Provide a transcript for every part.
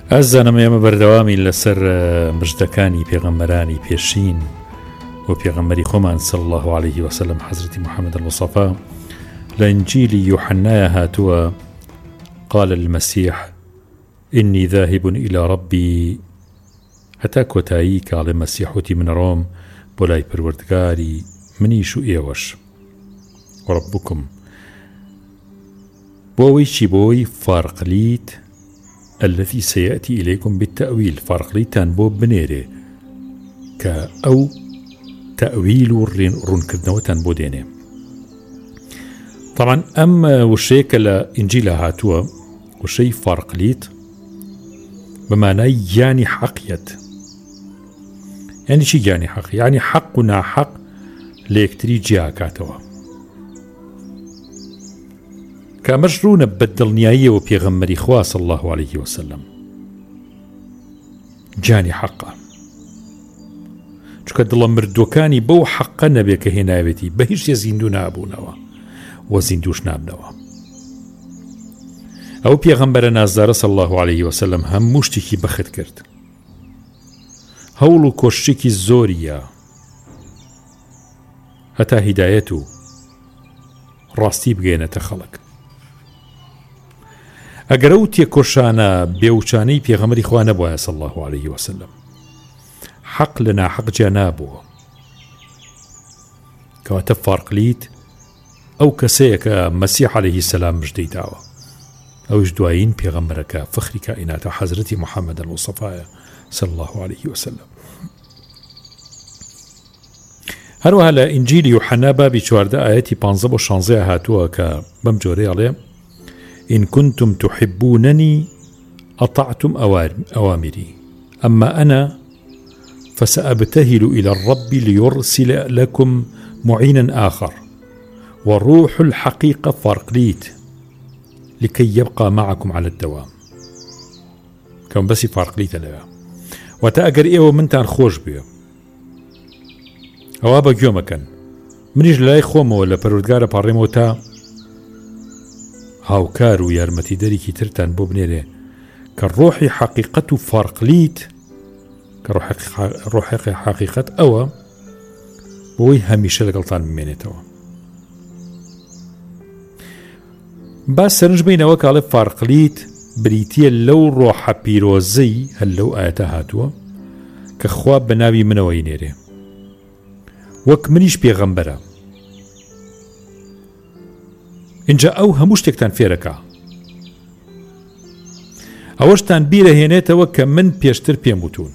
ئەس زانم ئێمە بەردەوامی لەسەر مژدەکانی پێغەمبەرانی پێشین و پێغەمبەری خۆمان صلی الله عليه وسلم حەزرەتی محەممەد المصطفى لە ئینجیلی یوحەنایە هاتووە قال المسيح إني ذاهب إلى ربي هەتا کۆتایی کاڵێ مەسیح وتی من ڕۆم بۆ لای پەروەردگاری منیش و ئێوەش وەڕەبوکم بۆ ئەوەی چی بۆی فارقلیت الذي سيأتي إليكم بالتأويل فارقليتان بۆ بنێرێ کە ئەو تەویل و ڕوونکردنەوەتان بۆ دێنێ. طبعا ئەم وشەیە کە لە ئینجیلە هاتووە وشەی فارقلیت بمعنای یانی حەقیەت. یعنی چی یانی حەق؟ یعنی حەق و ناحەق لە یەکتری جیاکاتەوە کە ئەمەش ڕوونە بە دڵنیاییەوە پێغەمبەری خوا صلی الله عليه وسلم جانی حەقە، چونکە دڵە مردوەکانی بەو حەقە نەبێ کە هێناوێتی بە هیچ زیندوو نابوونەوە و زیندوش نابنەوە. ئەو پێغەمبەرە نازدارە صلی الله عليه وسلم هەموو شتێکی بەخت کرد، هەوڵ و کۆشتێکی زۆریە هەتا هیدایەت و ڕاستی بگەێنێتە خەڵک. ئەگەر ئەو تێکۆشانە بێوچانەی پێغەمبەری خوا نەبووایە صلی الله عليه وسلم حەق لە ناحەق جیا نابووە، کەواتە فارقلیت ئەو کەسەیە کە مەسیح عەلەیهی سەلام مژدەی داوە، ئەوش دوایین پێغەمبەرەکە فەخری کائیناتە حەزرەتی محەممەد المصطفى صلی الله عليه وسلم. هەروەها لە ئینجیلی یوحەنا بابی 14 ئایەتی 15 بۆ 16 هاتووە کە بەم جۆرەی ئەڵێ إن كنتم تحبونني أطعتم أوامري أما أنا فسأبتهل إلى الرب ليرسل لكم معينا آخر وروح الحقيقة فارقليت لكي يبقى معكم على الدوام. كم بس فارقليت لها وتأجر إيه ومنتان خوش بيه أو أبا جوما كان منيش لا يخوم ولا پروردگار پاريموتا هاوکار و یارمەتیدەرێکی ترتان بۆ بنێرێ کە ڕۆحی حەقیقەت و فارقلیت کە ڕۆحی حەقیقەت ئەوە بۆی هەمیشە لەگەڵتان بمێنێتەوە. با سەرنج بینەوە کاڵێ فارقلیت بریتیە لەو ڕۆحە پیرۆزەی هەل لەو ئاەتە هاتووە کە خوا بە ناوی منەوەی نێرێ وەک منیش پێغەمبەرە. اینجا ئەو هەموو شتێکتان فێرەکە، ئەوەشتان بیرە هێنێتەوە کە من پێشتر پێم وتون.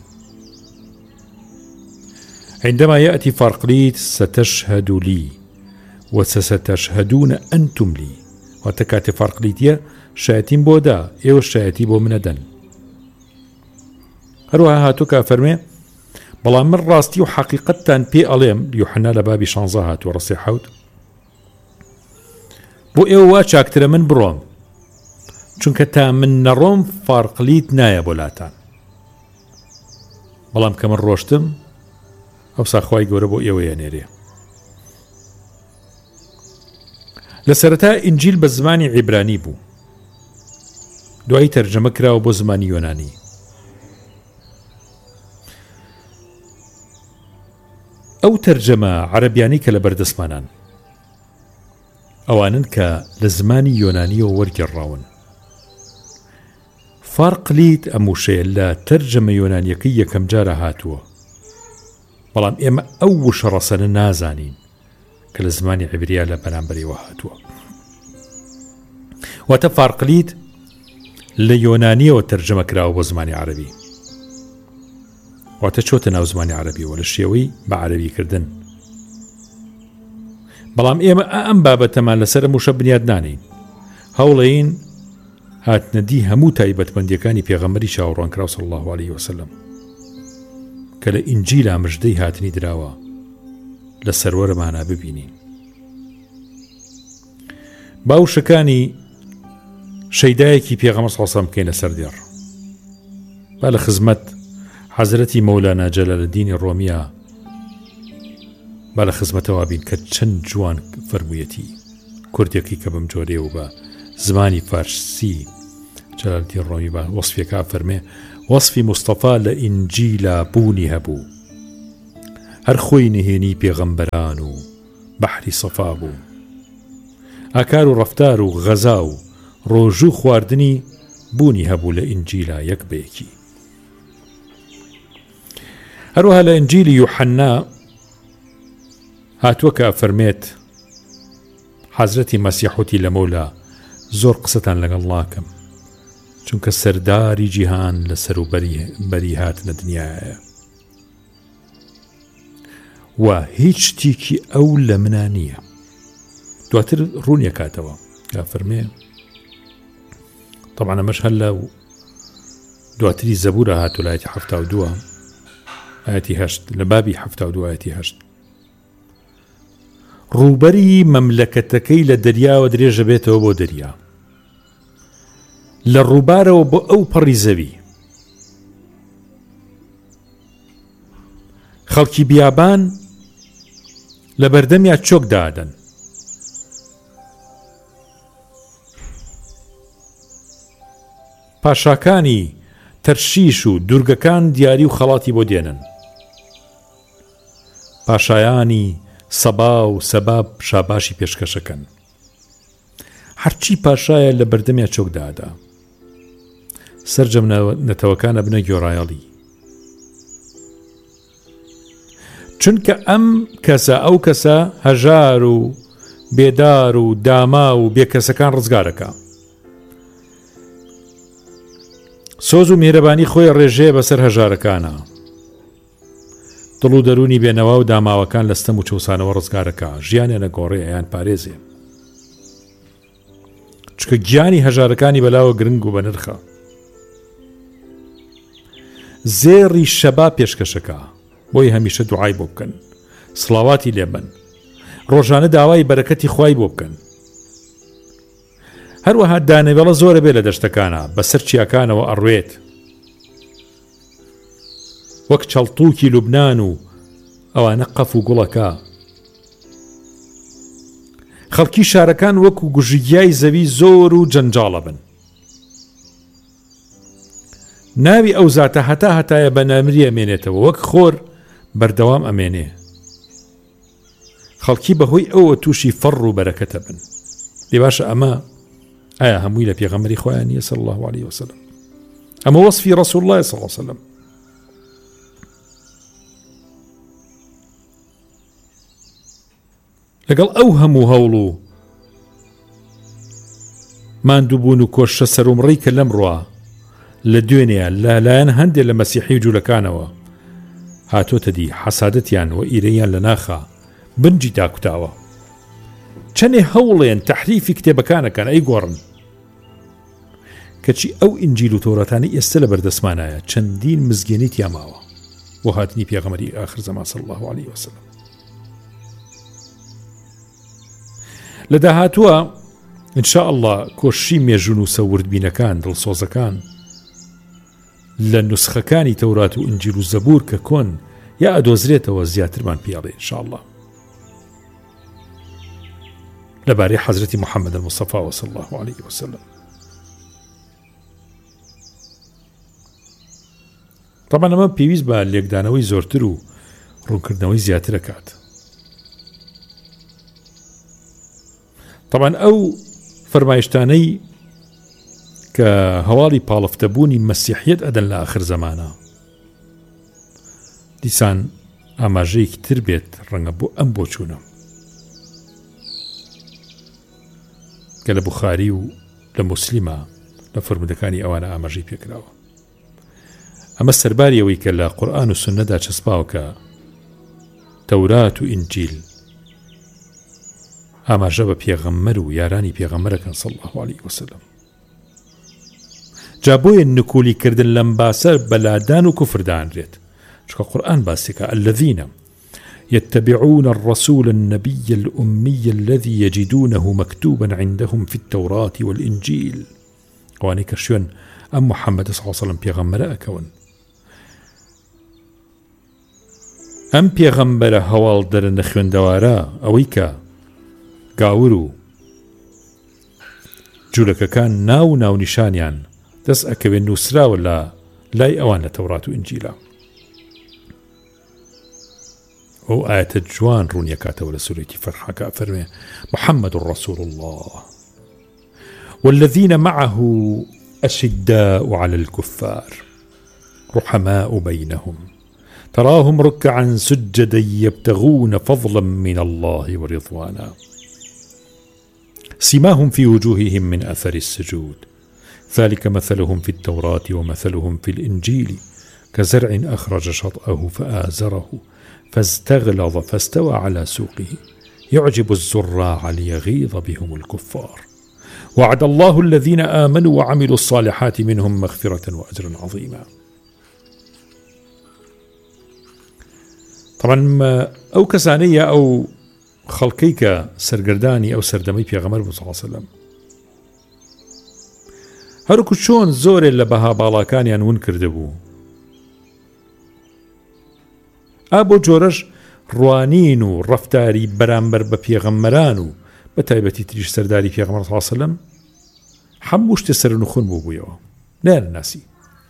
عندما يأتي فارقليت ستشهد لي وستشهدون أنتم لي وتكاتي فارقليتية شایەتیم بۆ دا ئێوە شایەتی بۆ منەدەن. هەروەها هاتووکە فەرمێ بەڵام من ڕاستی و حەقیقەتتان پێ ئەڵێم یوحەنا لە بابی 16 هاتووە ڕەسی 7 بۆ ئێوە وا چاکترە من بڕۆم چونکە تا من نەڕۆم فارقلیت نایە بۆلاتان، بەڵام کە من ڕۆشتم ئەو ساخوای گەورە بۆ ئێوە یانێرێ. لە سەرەتا ئینجیل بە زمانی عیبرانی بوو، دوایی تەرجەمە کراوە بۆ زمانی یۆنانی. ئەو تەرجەمە عەرەبیانی کە لە بەردەستمانان ئەوانن کە لە زمانی یۆنانیەوە وەرگێڕاون. فارقلیت ئەموشەیە لە تەرجەمە یۆنانیەکەی یەکەم جارە هاتووە، بەڵام ئێمە ئەو وشە ڕەسەنە نازانین کە لە زمانی عیبریا لە بەرامبەریەوە هاتووە. واتە فارقلیت لە یۆنانیەوە تەرجەمە کراوە بۆ زمانی عەرەبی، واتە چۆتە ناو زمانی عەرەبیەوە لە شێوەی بە عەرەبیکردن. بەڵام ئێمە ئەم بابەتەمان لەسەر موشە بنیاد نانین، هەوڵەین هاتنەدی هەموو تایبەتمەندیەکانی پێغەمبەری چاوەڕوانکراو صلی الله عليه وسلم کە لە ئینجیلا مژدەی هاتنی دراوە لە سەروەرمانە ببینین. باوشەکانی شەیدایەکی پێغەمبەر صلی الله عليه وسلم بکەینە سەردێڕ. با لە خزمەت حەزرەتی مەولانا جەلالەدینی ڕۆمیە با لە خزمەتەوە بین کە چەند جوان فەرموویەتی کوردێکی کە بەم جۆرێ و بە زمانی فارسی جەلالدین ڕۆمی بە وەسفێکا فەرمێ وەسفی مستەفا لە ئینجیلا بوونی هەبوو، هەر خۆی نهێنی پێغەمبەران و بەحری سەفا بوو، ئاکار و ڕەفتار و غەزا و ڕۆژوو خواردنی بوونی هەبوو لە ئینجیلا یەک بەیەکی. هەروەها لە ئینجیلی یوحەنا هاتووە کە فەرمێت حەزرەتی مەسیح وتی لە مەولا زۆر قسەتان لەگەڵ ناکەم چونکە سەرداری جیهان لە سەر و بەری هاتنە دنیایە و هیچ شتێکی ئەو لە منە نییە. دواتر ڕوونیە کاتەوە یا فەرمێ طبعا ئەمەش هەر لە دواتری زەبورە هاتوو لە ئایەتی 72 ئایەتی 8 لە بابی 72 ئایەتی 8 ڕووبەری مەملەکەتەکەی لە دەریاوە درێژە بێتەوە بۆ دەریا، لە ڕووبارەوە بۆ ئەو پەڕی زەوی. خەڵکی بیابان لە بەردەمیا چۆک دادەن، پاشاکانی تەرشیش و دوورگەکان دیاری و خەڵاتی بۆ دێنن، پاشایانی سەبا و سەباب شاباشی پێشکەشەکەن. هەرچی پاشایە لە بەردەمیا چۆک دادا، سەرجەم نەتەوەکانە بنە گۆڕایەڵی، چونکە ئەم کەسە ئەو کەسە هەژار و بێدار و داما و بێکەسەکان ڕزگارەکە. سۆز و میهرەبانی خۆی ڕێژەیە بەسەر هەژارەکانە، دڵ و دەرونی بێنەوە و داماوەکان لە ستەم و چەوسانەوە ڕزگارەکە، ژیانە نەگۆڕێ ئەیان پارێزێ، چکە گیانی هەژارەکانی بەلاوە گرنگ و بەنرخە. زێڕی شەبا پێشکەشەکە، بۆی هەمیشە دوعای بۆ بکەن، سڵاواتی لێبن، ڕۆژانە داوای بەرەکەتی خوای بۆ بکەن. هەروەها دانەوێڵە زۆرە بێ لە دەشتەکانە، بەسەر چیاکانەوە ئەڕوێت، وەک چەڵتووکی لوبنان و ئەوانە قەف و گوڵەکە. خەڵکی شارەکان وەکو گوژیگیای زەوی زۆر و جەنجاڵە بن. ناوی ئەو زاتە هەتا هەتایە بە نامری ئەمێنێتەوە، وەک خۆر بەردەوام ئەمێنێ. خەڵکی بەهۆی ئەوە تووشی فەڕ و بەرەکەتە بن. لێ باشە ئەمە ئایا هەمووی لە پێغەمبەری خۆیان نییە صلی الله عليه وسلم؟ ئەمە وەصفی ڕەسوول الله صلی الله عليه وسلم. لەگەڵ ئەو هەموو هەوڵ و ماندووبوون و کۆشە سەرومڕی کە لەم ڕوا لە دوێنەیە لەلایەن هەندێک لە مەسیحی و جوولەکانەوە هاتۆتە دی حەسادەتیان و ئیرەیان لە ناخە بنجی داکوتاوە، چەندێ هەوڵێن تەحریفی کتێبەکانەکەن ئەی گۆڕن، کەچی ئەو ئینجیل و تۆڕەتانی ئێستا لە بەردەسمانایە چەندین مزگێنیت یاماوە بۆ هاتنی پێغەمبەری ئاخر زەمان صلی الله عليه وسلم. لە داهاتووە ئینشاء الله کۆشی مێژون و سەوردبینەکان دڵسۆزەکان لە نوسخەکانی تەورات و ئینجیل و زەبور کە کۆن یا ئەدۆزرێتەوە زیاترمان پیاڵێ ئینشاء الله لەبارەی حەزرەتی محەممەد المصطفى صلی الله عليه وسلم. طبعا ئەمە پێویست بە لێکدانەوەی زۆرتر و ڕوونکردنەوەی زیاتر دەکات. طبعا ئەو فەرمایشتانەی کە هەواڵی پاڵفتەبوونی مەسیحیەت ئەدەن لە ئاخر زەمانە دیسان ئاماژەیەکی تر بێت ڕەنگە بۆ ئەم بۆچوونە کە لە بوخاری و لە موسلیمە لە فەرمودەکانی ئەوانە ئاماژەی پێکراوە. ئەمە سەرباریەوەی کە لە قورئان و سوننەدا چەسپاوە کە تەورات و ئینجیل ئاماژە بە پێغەمبەر و یارانی پێغەمبەرەکەن صلی الله عليه وسلم. جا بۆیە نکولی کردن لەم باسە بەلادان و کوفردانرێت، چکە قورئان باسێکە الذين يتبعون الرسول النبي الأمي الذي يجدونه مكتوبا عندهم في التوراة والإنجيل. واني كشون أم محمد صلى الله عليه وسلم پیغمبر أكون أم پیغمبر هوال در نخوان دوارا أويكا گاورو جولەکەکان ناو نشانیان دەست ئەکەوێ نووسراوە لە لای ئەوان لە تەورات و ئینجیلە. ئەو ئاەتە جوان ڕوونیەکاتەوە لە سورەتی فەرحەکە فەرمێ محمد رسول الله والذين معه أشداء على الكفار رحماء بينهم تراهم ركعا سجدا يبتغون فضلا من الله ورضوانا سيماهم في وجوههم من أثر السجود ذلك مثلهم في التوراة ومثلهم في الإنجيل كزرع أخرج شطأه فآزره فاستغلظ فاستوى على سوقه يعجب الزراع ليغيظ بهم الكفار وعد الله الذين آمنوا وعملوا الصالحات منهم مغفرة وأجرا عظيما. طبعا أو كسانية أو خلقيك سرگرداني أو سردمي پیغمبر صلى الله عليه وسلم هەروکو چۆن زۆرێ لە بەها باڵاکانیان ون کردبوو. ئابۆ جۆرەش ڕوانین و ڕەفتاری بەرامبەر بە پێغەمبەران و بە تایبەتی تریش سەرداری پێغەمبەر صلی الله علیه وسلم هەموو شتێ سەر و خوون بوو بوویەوە ناناسی.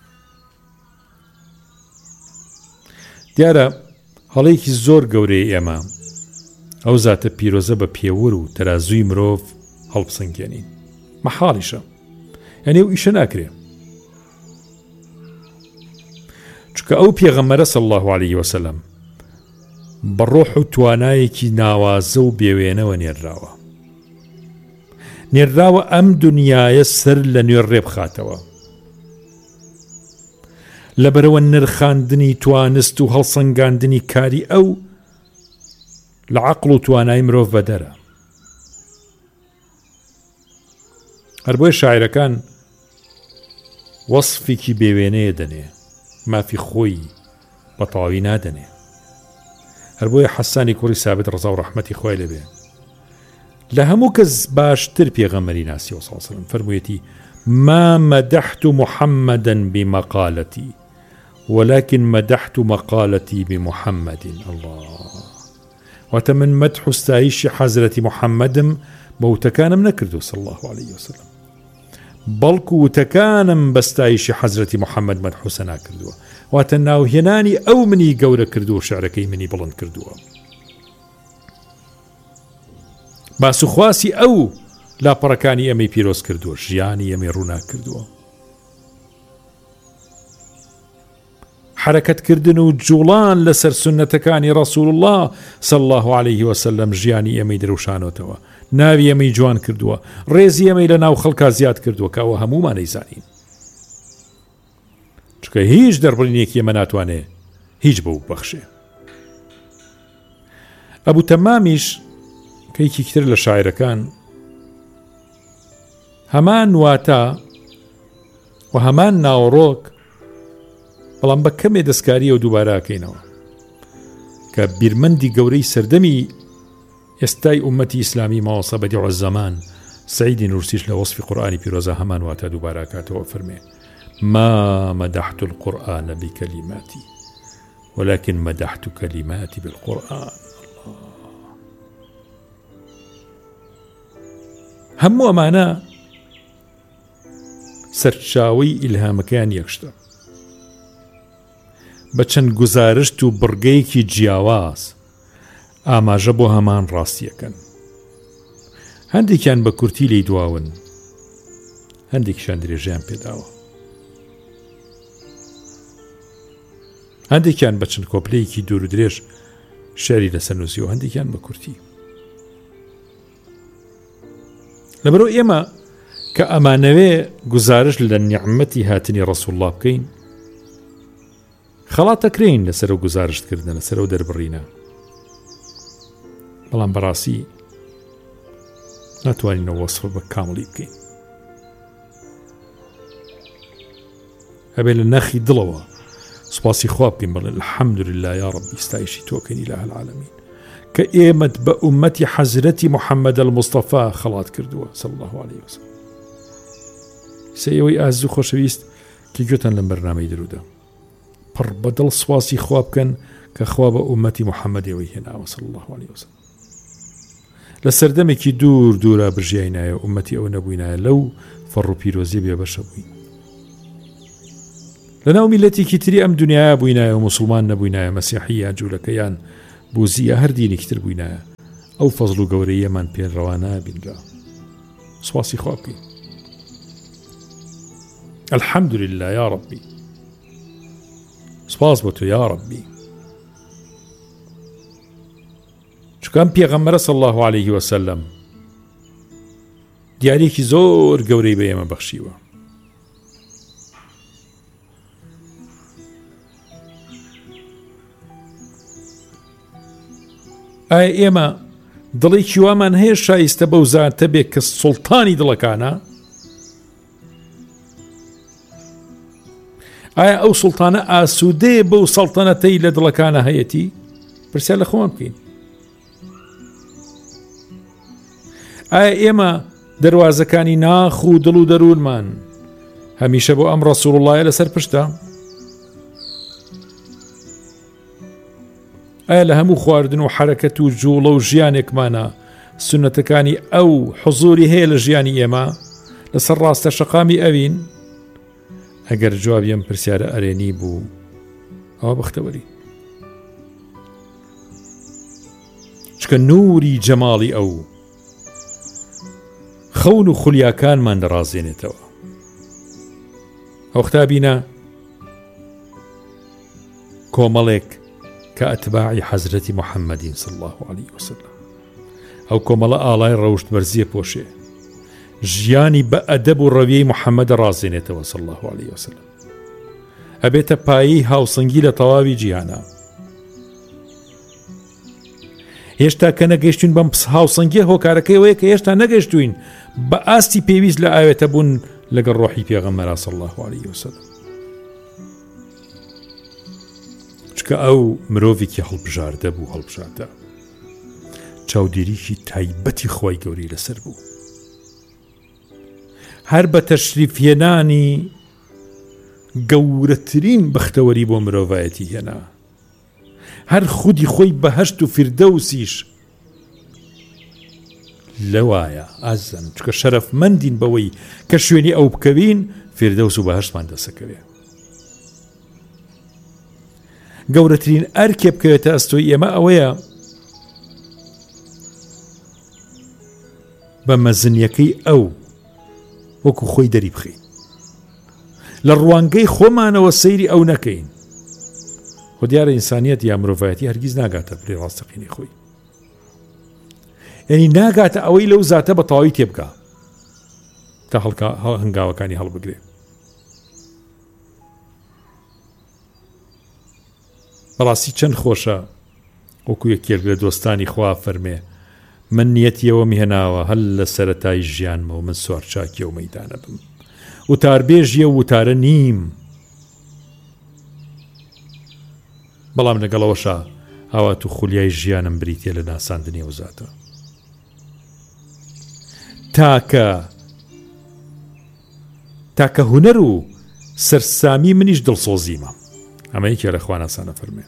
دیارە هەڵەیەکی زۆر گەورەی ئێمە ئەو زاتە پیرۆزە بە پێور و تەرازووی مرۆڤ هەڵبسەنگێنین مەحاڵیشە، یعنی ئەو ئیشە ناکرێ، چونکە ئەو پێغەمبەرە صلی الله علیه وسلم بە ڕۆح و توانایەکی ناوازە و بێوێنەوە نێرراوە ئەم دنیایە سەر لە نوێ ڕێ بخاتەوە، لەبەرەوە نرخاندنی توانست و هەڵسەنگاندنی کاری ئەو لە عەقڵ و توانای مرۆڤ بەدەرە. هەر بۆیە شاعیرەکان وەسفێکی بێوێنەیە دەنێ، مافی خۆی بە تەواوی نادەنێ. هەر بۆیە حەسانی کوڕی سابت ڕەزا و ڕەحمەتی خۆی لەبێ لە هەموو کەس باشتر پێغەمبەری ناسیەوە صلی الله علیه وسلم فەرموویەتی ما مدحت محمدا بمقالتي ولكن مدحت مقالتي بمحمد. الله واتە من مدح و ستایشی حەزرەتی محەممەدم بە وتەکانم نەکردو صلی الله عليه وسلم، بەڵکو وتەکانم بە ستایشی حەزرەتی محەممەد مەدح و سەنا کردووە، واتە ناوهێنانی ئەو منی گەورە کردو و شعرەکەی منی بڵند کردووە. باسوخواسی ئەو لاپەڕەکانی ئەمەی پیرۆز کردووە، ژیانی ئەمەی ڕوونا کردووە. حرەکەتکردن و جوڵان لەسەر سنەتەکانی ڕەسوول الله صلی الله عليه وسلم ژیانی ئەمەی دروشانۆتەوە، ناوی ئەمەی جوان کردووە، ڕێزی ئەمەی لە ناو خەڵکا زیاد کردووە کە ئەوە هەموومان دەیزانین. چونکە هیچ دەربڕینێکی ئەمە ناتوانێ هیچ بەو بەخشێ. ئەبوو تەمامیش کەیکی تر لە شاعیرەکان هەمان واتە و هەمان ناوەڕۆک بەڵام بە کەمێ دەستکاریە و دووبارەکەینەوە کە بیرمەندی گەورەی سەردەمی ئێستای ئومەتی ئیسلامی ماوەسە بەدیع الزەمان سەعیدی نورسیش لە وەصفی قورئانی پیرۆزە هەمان واتە دووبارەکاتەوە فەرمێ ما مدحت القرآن بكلماتي ولكن مدحت كلماتي بالقرآن. هەموو ئەمانە سەرچاوەی ئیلهامەکەیان یەکشتە بە چەند گوزارشت و بڕگەیەکی جیاواز ئاماژە بۆ هەمان ڕاستیەکەن. هەندێکیان بە کورتی لی دواون، هەندێکیشان درێژیان پێداوە، هەندێکیان بە چەند کۆپلەیەکی دوور و درێژ شێری لەسەر نووسیوە، هەندێکیان بە کورتی. لەبەرەوە ئێمە کە ئەمانەوێ گوزارش لە نیعمەتی هاتنی ڕەسوول الله بکەین، خەڵاتەکرێن لەسەر و گوزارشتکردن لەسەر و دەربڕینە، بەڵام بەڕاستی ناتوانینەوە وەسف بە کامڵی بکەین. هەبێ لە نەخی دڵەوە سوپاسی خوا بکەین، بەڵێ الحەمدولله یا ڕەبی ستایشی تۆکەین ئیلاهە العالەمین کە ئێمەت بە ئومەتی حەزرەتی محەممەد الموستەفا خەڵات کردووە صلی الله عليه وسلم. سەیەوەی ئازیز و خۆشەویست کە گوێتان لەم بەرنامەی درودە پڕ بەدڵ سواسی خوا بکەن کە خوا بە ئومەتی محەممەدەوەی هێناوە صلی الله عليه وسلم. لە سەردەمێکی دوور دوورە برژیای نایە ئومەتی ئەو نەبووینایە لەو فەڕ و پیرۆزی بێبەشە بووین. لەناو میلەتێکی تری ئەم دنیاە بووینایە و مسلمان نەبووینایە، مەسیحیە جوولەکەیان بوزیە هەر دینێکتر بووینایە، ئەو فەزڵ و گەورەیەمان پێڕەوا نابینرا. سواسی خوا بکەین. الحمد لله یا ربی، سپاس بۆ تۆ یا ربی. چونکە ئەم پێغەمبەرە صلی الله عليه وسلم دیارێکی زۆر گەورەی بە ئێمە بەخشیوە. ئایا ئێمە دڵێکی وامان هەیە شایستە بەو زاتە بێت کە سوڵتانی دڵەکانە؟ ئایا ئەو سوڵتانە ئاسوودەیە بەو سەڵتەنەتەی لە دڵەکانە هەیەتی؟ پرسیار لە خۆمان بکەین. ئایا ئێمە دەواازەکانی ناخ و دڵ و دەروونمان هەمیشە بۆ ئەم ڕەسوڵ اللهە لەسەر پشتە؟ ئایا لە هەموو خواردن و حرەکەت و جوڵە و ژیانێکمانە سنەتەکانی ئەو حزوری هەیە لە ژیانی ئێمە لەسەر ڕاستە شەقامی ئەوین؟ ئەگەر جوابی ئەم پرسیارە ئەرێنی بوو ئەوە بەختەوەری، چکە نووری جەماڵی ئەو خەون و خولیاکانمان دەڕازێنێتەوە. ئەو قوتابینە کۆمەڵێک کە ئەتباعی حەزرەتی محەممەدین صلی الله عليه وسلم، ئەو کۆمەڵە ئاڵای ڕەوشت بەرزیە پۆشێ، ژیانی بە ئەدەب و ڕەویەی محەممەدە ڕازێنێتەوە صلی الله عليه وسلم، ئەبێتە پایی هاوسنگی لە تەواوی جیهانە. هێشتا کە نەگەیشتوین بەم هاوسنگیە هۆکارەکەیەوەیە کە هێشتا نەگەیشتوین بە ئاستی پێویست لە ئاوێتە بوون لەگەڵ ڕۆحی پێغەمبەر صلی الله عليه وسلم. چکە ئەو مرۆڤێکی هەڵبژاردە بوو، هەڵبژاردە چاودێریکی تایبەتی خۆی گەوری لەسەر بوو، هەر بە تەشریفهێنانی گەورەترین بەختەوەری بۆ مرۆڤایەتی هێنا، هەر خودی خۆی بەهەشت و فیردەوسیش لەوایە ئازن، چکە شەرەفمەندین بەوەی کە شوێنی ئەو بکەوین فیردەوس و بەهەشتمان دەسەکەوێ. گەورەترین ئەرکێ بکەوێتە ئەستۆی ئێمە ئەوەیە بە مەزنیەکەی ئەو وەکو خۆی دەری بخەین، لە ڕوانگەی خۆمانەوە سەیری ئەو نەکەین. خۆ دیارە ئینسانیەت یا مرۆڤایەتی هەرگیز ناگاتە پرێ ڕاستەقینەی خۆی، یعنی ناگاتە ئەوەی لەو زاتە بە تەواوی تێبکە تا هەنگاوەکانی هەڵبگرێ. بەڕاستی چەند خۆشە وەکو یەکێک لە دۆستانی خوا فەرمێ من نیەتیەوە میهێناوە هەل لە سەرەتای ژیانمە و من سوارچاکیە و مەیدانە بم، وتاربێژیە و وتارە نیم، بەڵام لەگەڵەوەشە هاوات و خولیای ژیانم بریتێ لە ناساندنی ئەو زاتە، تاکە هونەر و سەرسامی منیش دڵسۆزیمە. ئەمە یەکێ لە خوا ناسانە فەرمێ.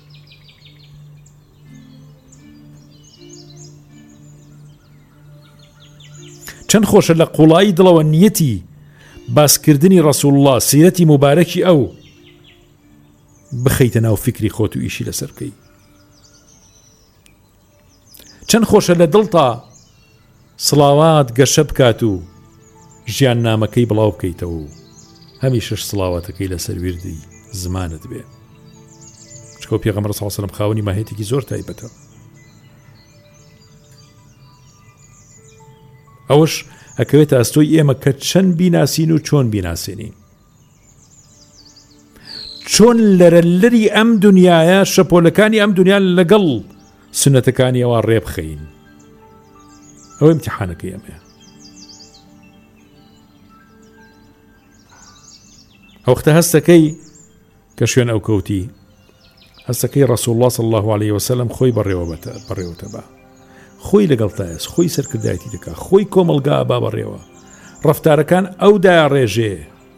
چەند خۆشە لە قوڵایی دڵەوە نیەتی باسکردنی ڕەسوڵ الله سیرەتی مبارەکی ئەو بخەیتە ناو فکری خۆت و ئیشی لەسەر بکەی. چەند خۆشە لە دڵتا سڵاوات گەشە بکات و ژیان نامەکەی بڵاو بکەیتەوە و هەمیشەش سڵاواتەکەی لەسەر وردی زمانت بێ، چکە پێغەمبەر صلی الله علیه و سلم خاوەنی ماهێتێکی زۆر تایبەتە. ئەوەش ئەکەوێتە ئەستۆی ئێمە کە چەند بیناسین و چۆن بیناسێنین، چۆن لەرەلەری ئەم دنیاە شەپۆلەکانی ئەم دنیا لەگەڵ سنەتەکانی ئەوە ڕێبخەین. ئەوە ئیمتیحانەکەی ئەمەیە. ئەوختە هەستەکەی کە شوێن ئەو کەوتی هەستەکەی ڕەسوڵ الله صلی الله عليه وسلم خۆی بەڕێوەتە بە خۆی لەگەڵ تایس، خۆی سەرکردایەتی دەکا، خۆی کۆمەلگا با بەڕێوە، ڕەفتارەکان ئەو دایە ڕێژێ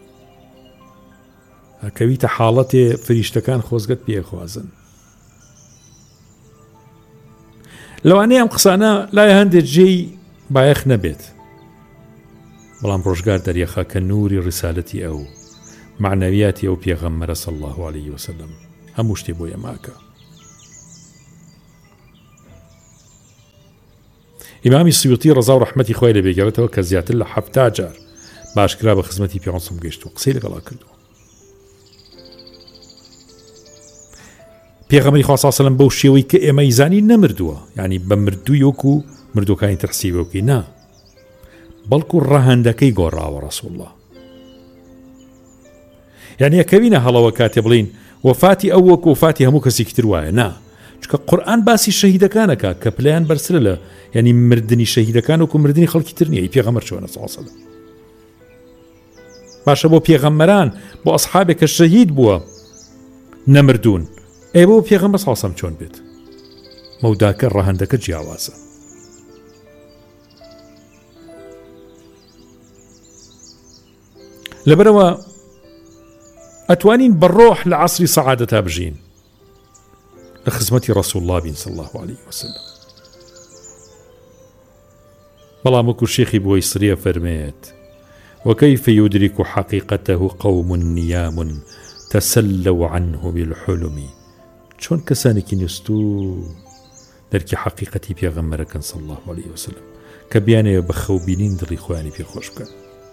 ئەکەویتە حاڵەتێ فریشتەکان خۆزگەت پێخوازن. لەوانەیە ئەم قسانە لای هەندێک جێی بایەخ نەبێت، بەڵام ڕۆژگار دەریەخا کە نووری ڕیسالەتی ئەو معنویاتی ئەو پێغەمبەرە صلی الله عليه وسلم هەموو شتێ بۆ ئێماکە. ئیمامی سیوطی ڕەزا و ڕەحمەتی خۆی لێ بێگەڕێتەوە کە زیاتر لە 70 جار باشکرا بە خزمەتی پێغەمبەر گەیشت و قسەی لەگەڵا کردووە. پێغەمبەری خوا صلی الله علیه و سلم بەو شێوەی کە ئێمە ئیزانی نەمردووە، یعنی بە مردووی وەکو مردوەکانی تر حسیبە بکەی، نا، بەڵکو ڕەهەندەکەی گۆڕاوە ڕەسوڵ الله. یعنی ئەکەوینە هەڵەوە کاتێ بڵین وەفاتی ئەو وەکو وەفاتی هەموو کەسێکی تر وایە، نا، چونکە قورئان باسی شەهیدەکانەکە کە پلەیان بەرزترە لە یعنی مردنی شەهیدەکان وەکو مردنی خەڵکی تر نییە. پێغەمبەر چۆنە صلی الله علیه و سلم؟ باشە بۆ پێغەمبەران بۆ ئەسحابێک کە شەهید بووە نەمردوون، ئێوە بۆ پێغەمبەر صلی الله علیه و سلم چۆن بێت؟ مەوداکە ڕەهەندەکە جیاوازە. لەبەرەوە ئەتوانین بەڕۆح لە عەسری سەعادەتا بژین، لە خزمەتی ڕەسوڵ الله بین صلی الله عليه وسلم. بەڵام وەکو شێخی بۆی سریە فەرمێت وكيف يدرك حقيقته قوم نيام تسلوا عنه بالحلم. چۆن کەسانێکی نوستو دەرکی حقیقەتی پێغەمبەرەکەن صلی الله عليه وسلم کە بیانەوە بە خەوبینین دڵی خۆیانی پێخۆش بکەن.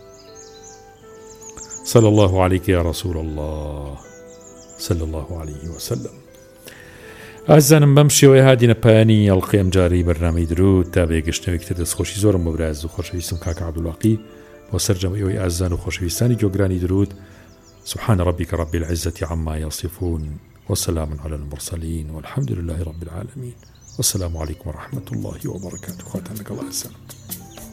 صلى الله عليك يا رسول الله صلى الله عليه وسلم. ئازانم بەم شێوەیە هاتینە پایانی ئەڵقەی جارەی بەرنامەی درود تا بێگەشتنەوەیەکتر دەستخۆشی زۆرم بۆ براز و خۆشەویستم کاکە عەبدوڵواقی بۆ سەرجەمەی ئازان و خۆشەویستانی جۆگرانی درود. سبحان ربك رب العزة عما يصفون وسلام على المرسلين والحمد لله رب العالمين والسلام عليكم ورحمة الله وبركاته. خواتنا الله السلام.